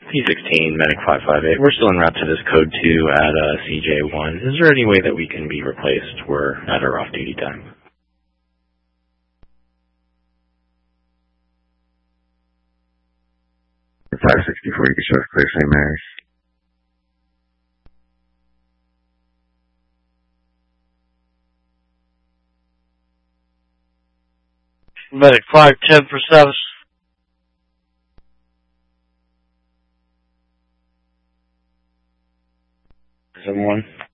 P16, Medic 558. We're still en route to this code 2 at CJ1. Is there any way that we can be replaced? We're at our off-duty time. For 564, you can show us clear St. Mary's. Medic 510 for status. 7-1.